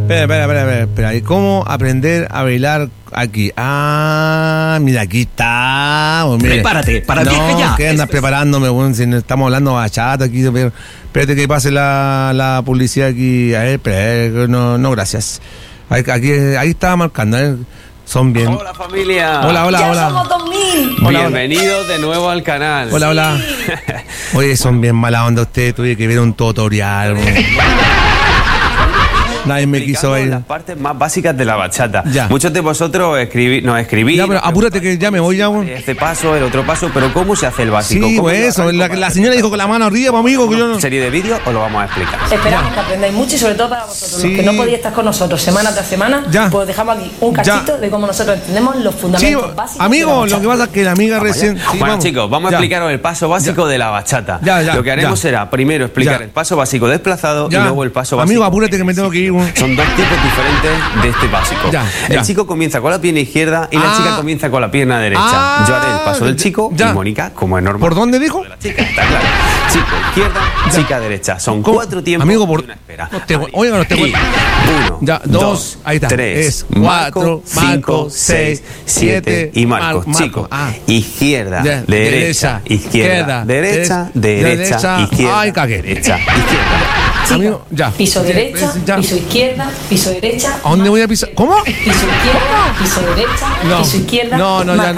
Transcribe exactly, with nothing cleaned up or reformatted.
Espera, espera, espera, espera, espera. ¿Y cómo aprender a bailar aquí? Ah, mira, aquí está. Oh, mira. Prepárate para el no, viaje ya. ¿qué andas preparándome, bueno, si no estamos hablando bachata aquí? Pero, espérate que pase la, la publicidad aquí. A ver, espera, no, no, gracias. Ahí, aquí, ahí estaba marcando, ¿eh? Son bien. Hola familia. Hola, hola, ya hola. somos dos mil. Hola, Bienvenidos de nuevo al canal. Hola, hola. Oye, son bien mala onda ustedes. Tuve que ver un tutorial. Nadie me quiso Explicando ir. las partes más básicas de la bachata. Ya. Muchos de vosotros escribí, nos escribís. Ya, pero apúrate que ya me voy ya. Bueno. Este paso, el otro paso, pero ¿cómo se hace el básico? Sí, ¿Cómo pues lo eso. arranco La, para la que- señora dijo con la mano arriba, pues, amigo, que yo no. ¿Serie de vídeos o lo vamos a explicar? Esperamos que aprendáis mucho y sobre todo para vosotros, Sí. los que no podéis estar con nosotros semana tras semana, Ya. pues dejamos aquí un cachito Ya. de cómo nosotros entendemos los Sí, fundamentos básicos. amigo, de la lo que bachata. pasa es que la amiga recién. Sí, Bueno, chicos, vamos Ya. a explicaros el paso básico de la bachata. Ya, ya, lo que haremos ya. será primero explicar Ya. el paso básico desplazado Ya. y luego el paso básico. Amigo, apúrate que me tengo que ir. bueno. Son dos tipos diferentes de este básico. Ya, el ya. chico comienza con la pierna izquierda y la Ah. chica comienza con la pierna derecha. Ah. Yo haré el paso del chico Ya. y Mónica, como es normal. ¿Por dónde dijo? La chica, está claro. Chico izquierda, Ya. chica derecha. Son ¿Cómo? cuatro tiempos Amigo, por- y una espera. no te- oiga, no te- Y uno, Ya, dos, ahí está. tres, Es Marco, cuatro, cinco, Marco, seis, seis, siete y Marco. Mar- Marco. Chico, Ah. izquierda, Ya, derecha, derecha, izquierda, izquierda, derecha, derecha, derecha, derecha. izquierda, Ay, cagué. derecha, izquierda. Chica, Amigo, ya. Piso Ya, derecha, ya. piso izquierda, piso derecha. ¿A dónde voy a pisar? ¿Cómo? Piso izquierda, piso derecha, No. piso izquierda. No, no, ya. marca.